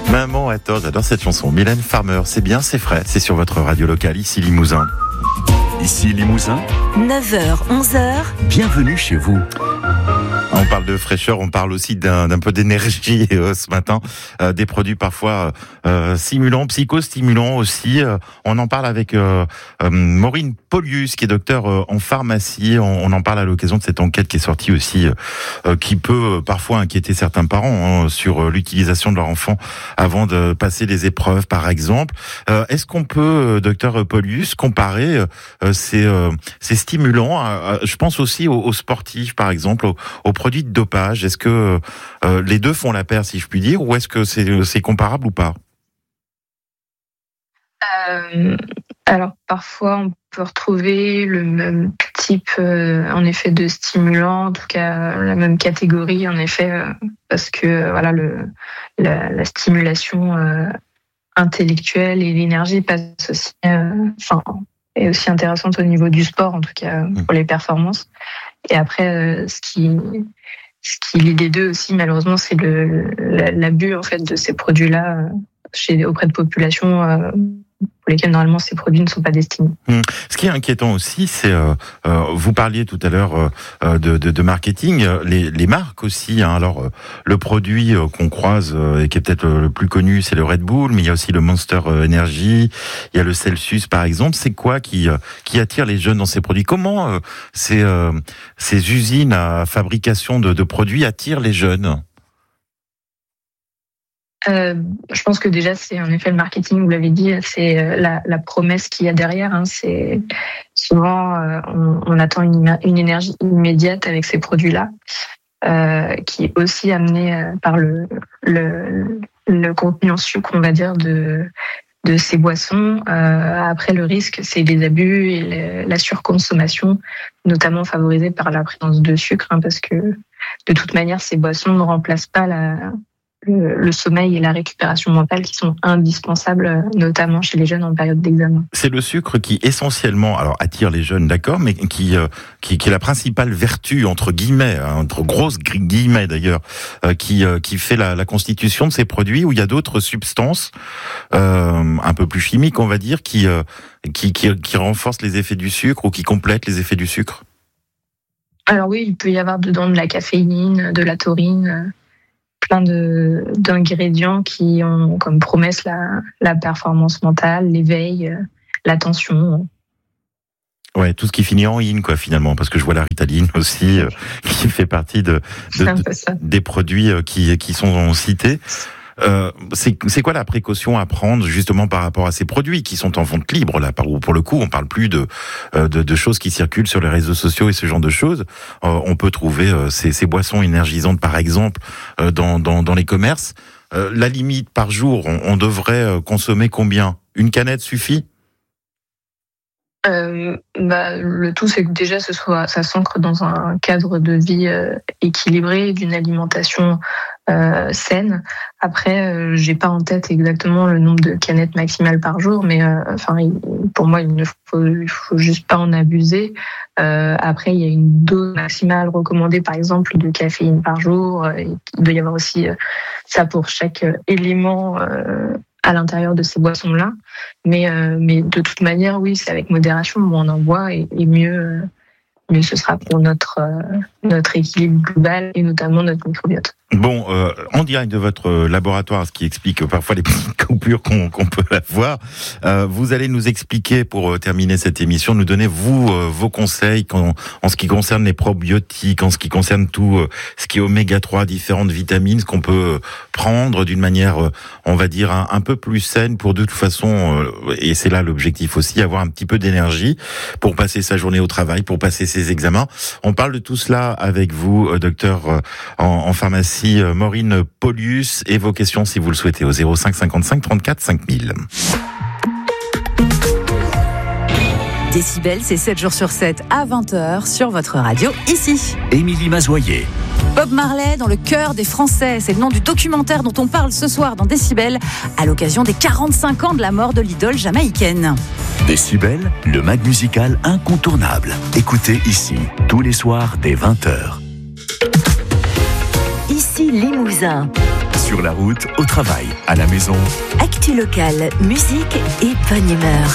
Maman à tort, j'adore cette chanson. Mylène Farmer, c'est bien, c'est frais, c'est sur votre radio locale, ici Limousin. Ici Limousin, 9h, 11h. bienvenue chez vous. On parle de fraîcheur, on parle aussi d'un peu d'énergie ce matin, des produits parfois stimulants, psychostimulants aussi. On en parle avec Maureen Paulius, qui est docteur en pharmacie. On en parle à l'occasion de cette enquête qui est sortie aussi, qui peut parfois inquiéter certains parents sur l'utilisation de leur enfant avant de passer les épreuves, par exemple. Est-ce qu'on peut, docteur Paulius, comparer ces stimulants je pense aussi aux sportifs, par exemple, aux produits de dopage? Est-ce que les deux font la paire, si je puis dire, ou est-ce que c'est comparable ou pas? Alors parfois on peut retrouver le même type en effet de stimulant, en tout cas la même catégorie en effet, parce que voilà la stimulation intellectuelle et l'énergie passe aussi, est aussi intéressante au niveau du sport, en tout cas pour les performances. Et après ce qui lie les deux aussi, malheureusement, c'est l'abus en fait de ces produits-là auprès de populations pour lesquelles normalement ces produits ne sont pas destinés. Ce qui est inquiétant aussi, c'est vous parliez tout à l'heure de marketing, les marques aussi. Alors le produit qu'on croise et qui est peut-être le plus connu, c'est le Red Bull, mais il y a aussi le Monster Energy, il y a le Celsius par exemple. C'est quoi qui attire les jeunes dans ces produits? Comment ces usines à fabrication de produits attirent les jeunes? Je pense que déjà c'est en effet le marketing, vous l'avez dit, c'est la promesse qu'il y a derrière. C'est souvent on attend une énergie immédiate avec ces produits-là, qui est aussi amenée par le contenu en sucre, on va dire, de ces boissons. Après, le risque, c'est les abus et la surconsommation, notamment favorisée par la présence de sucre, parce que de toute manière, ces boissons ne remplacent pas le sommeil et la récupération mentale qui sont indispensables, notamment chez les jeunes en période d'examen. C'est le sucre qui essentiellement, alors attire les jeunes, d'accord, mais qui est la principale vertu entre guillemets, entre grosses guillemets d'ailleurs, qui fait la constitution de ces produits, où il y a d'autres substances un peu plus chimiques, on va dire, qui renforcent les effets du sucre ou qui complètent les effets du sucre. Alors oui, il peut y avoir dedans de la caféine, de la taurine, plein d'ingrédients qui ont comme promesse la performance mentale, l'éveil, l'attention. Ouais, tout ce qui finit en in, quoi, finalement, parce que je vois la Ritaline aussi, qui fait partie des produits qui sont cités. C'est quoi la précaution à prendre justement par rapport à ces produits qui sont en vente libre là, pour le coup on parle plus de choses qui circulent sur les réseaux sociaux et ce genre de choses. On peut trouver ces boissons énergisantes par exemple dans les commerces. La limite par jour, on devrait consommer combien? Une canette suffit? Le tout, c'est que déjà ça s'ancre dans un cadre de vie équilibré, d'une alimentation saine. Après, j'ai pas en tête exactement le nombre de canettes maximales par jour, mais pour moi, il faut juste pas en abuser. Après, il y a une dose maximale recommandée, par exemple, de caféine par jour. Il doit y avoir aussi ça pour chaque élément à l'intérieur de ces boissons-là. Mais de toute manière, oui, c'est avec modération. Moins on en boit et mieux ce sera pour notre équilibre global et notamment notre microbiote. Bon, en direct de votre laboratoire, ce qui explique parfois les petites coupures qu'on peut avoir, vous allez nous expliquer, pour terminer cette émission, nous donner vos conseils en ce qui concerne les probiotiques, en ce qui concerne tout ce qui est oméga 3, différentes vitamines, ce qu'on peut prendre d'une manière, on va dire, un peu plus saine pour de toute façon, et c'est là l'objectif aussi, avoir un petit peu d'énergie pour passer sa journée au travail, pour passer ses examens. On parle de tout cela avec vous, docteur en pharmacie, Maureen Paulius, et vos questions si vous le souhaitez au 05 55 34 5000. Décibel, c'est 7 jours sur 7 à 20h sur votre radio, ici. Émilie Mazoyer. Bob Marley dans le cœur des Français, c'est le nom du documentaire dont on parle ce soir dans Décibel, à l'occasion des 45 ans de la mort de l'idole jamaïcaine. Décibel, le mag musical incontournable. Écoutez ici, tous les soirs dès 20h. Ici Limousin. Sur la route, au travail, à la maison. Actu locale, musique et bonne humeur.